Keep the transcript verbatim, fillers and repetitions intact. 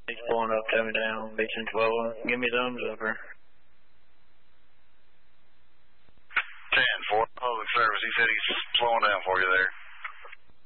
He's pulling up, tell me down, Beach and twelve. Give me a thumbs up here. ten four, public service. He said he's slowing down for you there.